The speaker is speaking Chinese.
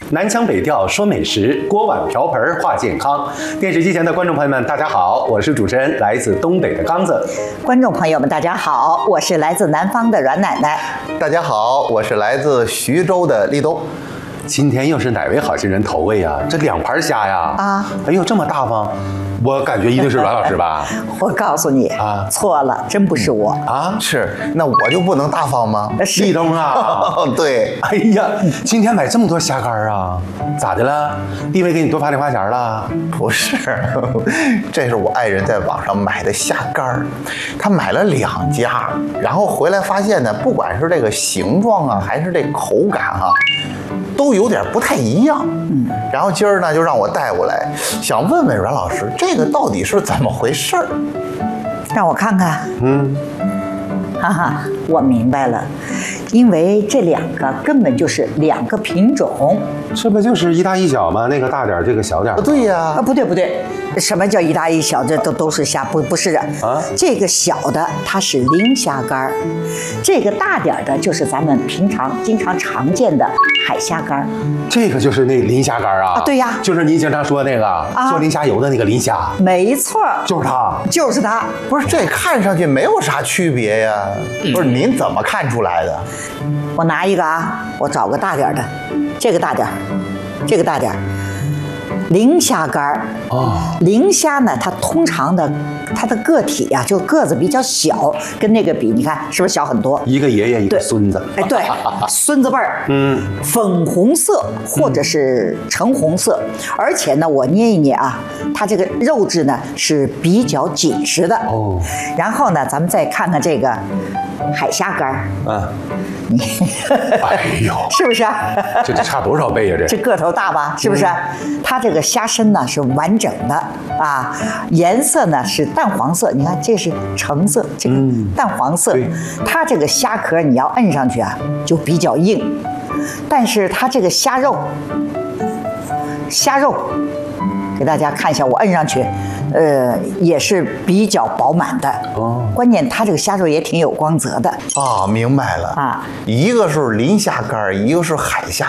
南腔北调说美食，锅碗瓢盆话健康。电视机前的观众朋友们，大家好，我是主持人来自东北的刚子。 观众朋友们，大家好，我是来自南方的阮奶奶。 大家好，我是来自徐州的立冬。 今天又是哪位好心人投喂呀？这2盘虾呀！啊，哎呦，这么大方，我感觉一定是阮老师吧？ 我告诉你啊，错了，真不是我啊！是，那我就不能大方吗？ 立冬啊！ 对。 哎呀，今天买这么多虾干啊？咋的了？地位给你多发零花钱了？ 不是，这是我爱人在网上买的虾干，他买了2家，然后回来发现呢，不管是这个形状啊，还是这口感啊，都有点不太一样。然后今儿呢就让我带过来，想问问阮老师，这个到底是怎么回事儿？ 让我看看。哈哈，我明白了，因为这2个根本就是2个品种。 这不就是一大一小吗？那个大点，这个小点。 对呀。 不对，什么叫一大一小？这都是虾，不是啊。这个小的它是磷虾干，这个大点的就是咱们平常经常常见的海虾干。 这个就是那磷虾干啊？ 对呀， 就是您经常说那个做磷虾油的那个磷虾。 没错，就是它。 不是，这看上去没有啥区别呀。不是，您怎么看出来的？ 我拿一个啊，我找个大点的，这个大点，这个大点。磷虾干磷虾呢，它通常的它的个体呀，就个子比较小，跟那个比，你看是不是小很多？ 一个爷爷一个孙子。 哎，对，孙子辈儿。粉红色或者是橙红色，而且呢，我捏一捏啊，它这个肉质呢是比较紧实的。然后呢，咱们再看看这个海虾干你， 哎呦， 是不是啊？ 这差多少倍呀？ 这个头大吧？是不是？它这个虾身呢是完整的啊，颜色呢是淡黄色。你看，这是橙色，这个淡黄色。它这个虾壳你要摁上去啊，就比较硬，但是它这个虾肉，给大家看一下，我摁上去。也是比较饱满的。关键它这个虾肉也挺有光泽的。 明白了啊，一个是磷虾干，一个是海虾